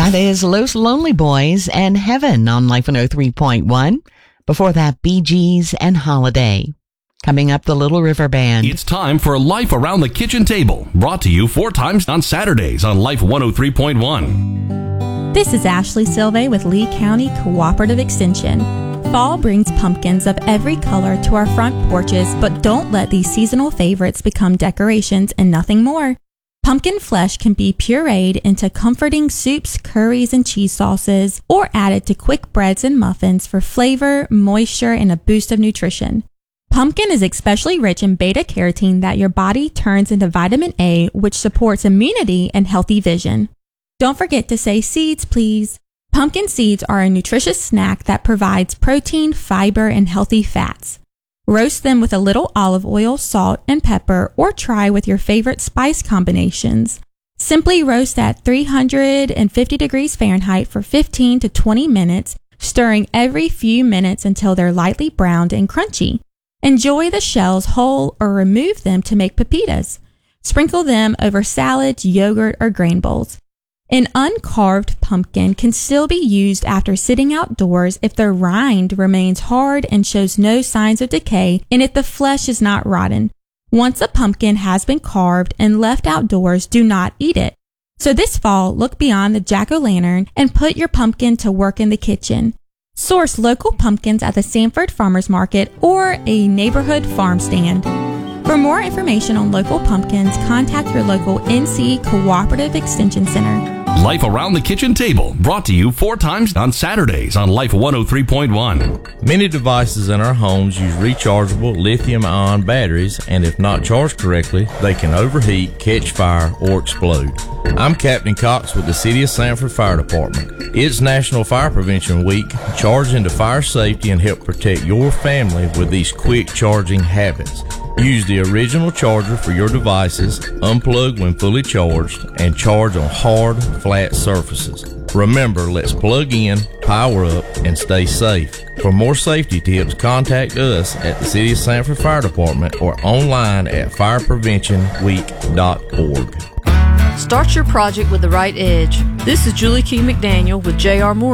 That is Los Lonely Boys and Heaven on Life 103.1. Before that, Bee Gees and Holiday. Coming up, the Little River Band. It's time for Life Around the Kitchen Table, brought to you 4 times on Saturdays on Life 103.1. This is Ashley Silve with Lee County Cooperative Extension. Fall brings pumpkins of every color to our front porches, but don't let these seasonal favorites become decorations and nothing more. Pumpkin flesh can be pureed into comforting soups, curries, and cheese sauces, or added to quick breads and muffins for flavor, moisture, and a boost of nutrition. Pumpkin is especially rich in beta-carotene that your body turns into vitamin A, which supports immunity and healthy vision. Don't forget to say seeds, please. Pumpkin seeds are a nutritious snack that provides protein, fiber, and healthy fats. Roast them with a little olive oil, salt, and pepper, or try with your favorite spice combinations. Simply roast at 350 degrees Fahrenheit for 15 to 20 minutes, stirring every few minutes until they're lightly browned and crunchy. Enjoy the shells whole or remove them to make pepitas. Sprinkle them over salads, yogurt, or grain bowls. An uncarved pumpkin can still be used after sitting outdoors if the rind remains hard and shows no signs of decay and if the flesh is not rotten. Once a pumpkin has been carved and left outdoors, do not eat it. So this fall, look beyond the jack-o'-lantern and put your pumpkin to work in the kitchen. Source local pumpkins at the Sanford Farmers Market or a neighborhood farm stand. For more information on local pumpkins, contact your local NC Cooperative Extension Center. Life Around the Kitchen Table, brought to you 4 times on Saturdays on Life 103.1. Many devices in our homes use rechargeable lithium-ion batteries, and if not charged correctly, they can overheat, catch fire, or explode. I'm Captain Cox with the City of Sanford Fire Department. It's National Fire Prevention Week. Charge into fire safety and help protect your family with these quick charging habits. Use the original charger for your devices, unplug when fully charged, and charge on hard, flat surfaces. Remember, let's plug in, power up, and stay safe. For more safety tips, contact us at the City of Sanford Fire Department or online at firepreventionweek.org. Start your project with the right edge. This is Julie Q. McDaniel with J.R. Moore